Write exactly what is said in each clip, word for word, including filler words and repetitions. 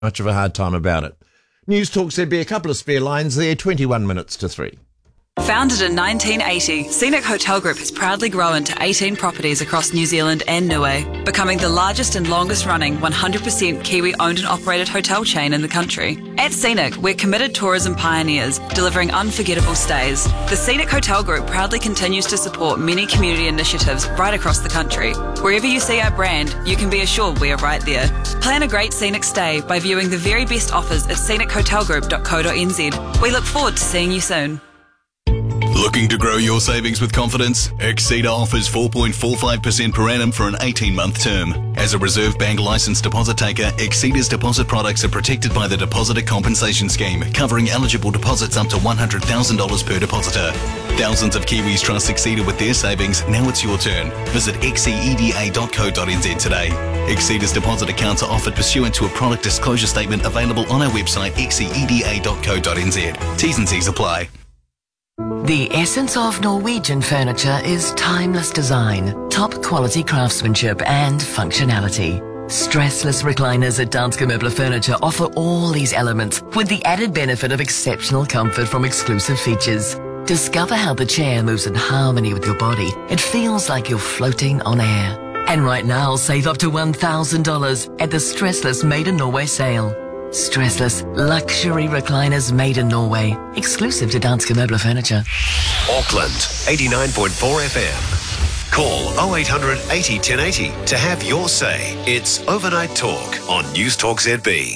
much of a hard time about it. News Talk Z B, a couple of spare lines there, twenty-one minutes to three. Founded in nineteen eighty, Scenic Hotel Group has proudly grown to eighteen properties across New Zealand and Niue, becoming the largest and longest running one hundred percent Kiwi owned and operated hotel chain in the country. At Scenic, we're committed tourism pioneers, delivering unforgettable stays. The Scenic Hotel Group proudly continues to support many community initiatives right across the country. Wherever you see our brand, you can be assured we are right there. Plan a great scenic stay by viewing the very best offers at scenic hotel group dot co dot n z. We look forward to seeing you soon. Looking to grow your savings with confidence? Exceeda offers four point four five percent per annum for an eighteen-month term. As a Reserve Bank licensed deposit taker, Exceeda's deposit products are protected by the Depositor Compensation Scheme, covering eligible deposits up to one hundred thousand dollars per depositor. Thousands of Kiwis trust Exceeda with their savings. Now it's your turn. Visit exceeda dot co dot n z today. Exceeda's deposit accounts are offered pursuant to a product disclosure statement available on our website exceeda dot co dot n z. T's and C's apply. The essence of Norwegian furniture is timeless design, top quality craftsmanship and functionality. Stressless recliners at Danske Møbler Furniture offer all these elements with the added benefit of exceptional comfort from exclusive features. Discover how the chair moves in harmony with your body. It feels like you're floating on air. And right now, save up to one thousand dollars at the Stressless Made in Norway sale. Stressless luxury recliners made in Norway, exclusive to Danske Møbler Furniture. Auckland, eighty-nine point four F M. Call oh eight hundred eighty ten eighty to have your say. It's Overnight Talk on News Talk Z B.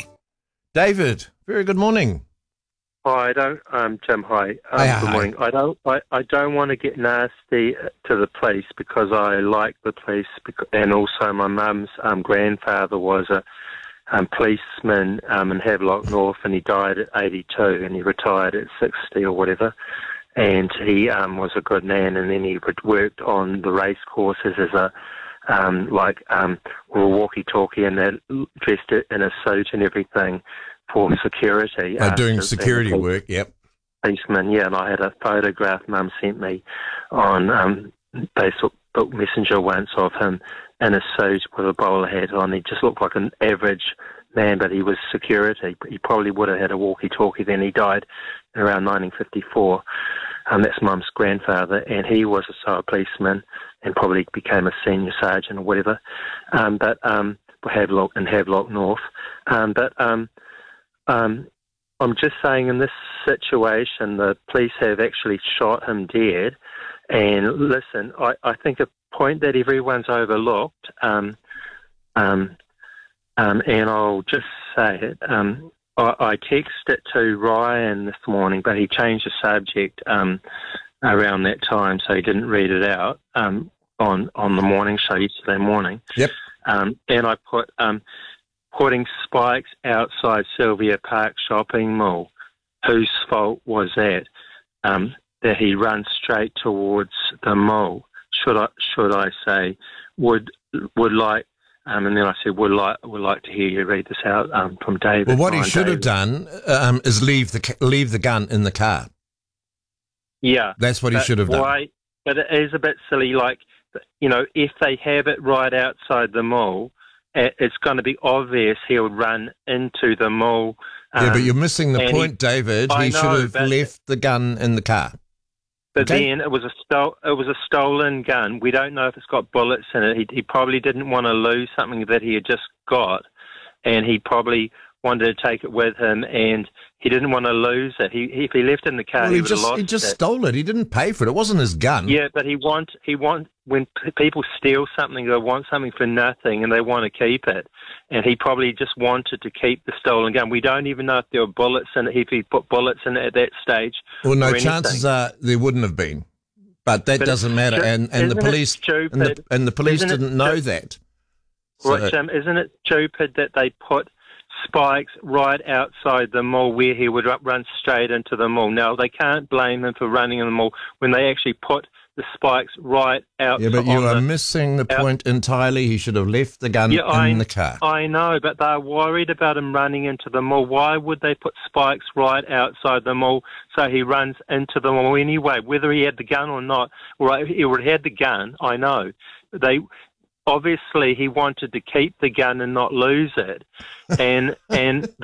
David, very good morning. Hi, I don't, um, Jim, hi. Um, Hi, good hi. morning. I don't, I, I don't want to get nasty to the police because I like the police, bec- and also my mum's um, grandfather was a um, policeman um, in Havelock North, and he died at eighty-two, and he retired at sixty or whatever. And he um, was a good man, and then he worked on the race courses as a um, like um, with a walkie-talkie, and that dressed it in a suit and everything for security. Uh, uh, doing as- security as a work, yep. policeman, yeah, and I had a photograph Mum sent me on um, Facebook Messenger once of him in a suit with a bowler hat on. He just looked like an average man, but he was security. He probably would have had a walkie-talkie then. He died in around nineteen fifty-four. Um, that's Mum's grandfather, and he was a sole policeman and probably became a senior sergeant or whatever. Um, but um, Havelock in Havelock North. Um, but um, um, I'm just saying, in this situation, the police have actually shot him dead. And listen, I, I think a point that everyone's overlooked, um, um, um, and I'll just say it. Um, I, I texted it to Ryan this morning, but he changed the subject um, around that time, so he didn't read it out um, on on the morning show yesterday morning. Yep. Um, and I put um, putting spikes outside Sylvia Park shopping mall. Whose fault was that? Um, that he runs straight towards the mall. Should I should I say would would like um, and then I said would like would like to hear you read this out um, from David. Well, what he Ryan should have David. done um, is leave the ca- leave the gun in the car. Yeah, That's what he but should have done. why, But it is a bit silly. Like, you know, if they have it right outside the mall, it- it's going to be obvious he'll run into the mall. Yeah, but um, you're missing the and point, he- David. I He know, should have but- left the gun in the car. But Okay. then it was a stole, it was a stolen gun. We don't know if it's got bullets in it. He, he probably didn't want to lose something that he had just got, and he probably wanted to take it with him, and he didn't want to lose it. He, if he left it in the car, Well, he he would have just lost he just it. stole it. He didn't pay for it. It wasn't his gun. Yeah, but he want he want when p- people steal something, they want something for nothing, and they want to keep it. And he probably just wanted to keep the stolen gun. We don't even know if there were bullets in it. If he put bullets in it at that stage. Well, no, or anything. chances are there wouldn't have been. But that But doesn't it's matter. stu- And and the isn't it police and the, stupid? and the police Isn't it didn't know stu- that. So- Right, Jim, isn't it stupid that they put spikes right outside the mall where he would ru- run straight into the mall? Now, they can't blame him for running in the mall when they actually put the spikes right outside. yeah, but you on are the, missing the out- point entirely. He should have left the gun Yeah, I- in the car. I know, but they're worried about him running into the mall. Why would they put spikes right outside the mall so he runs into the mall anyway, whether he had the gun or not? Right, he would have had the gun, I know. They obviously he wanted to keep the gun and not lose it, and and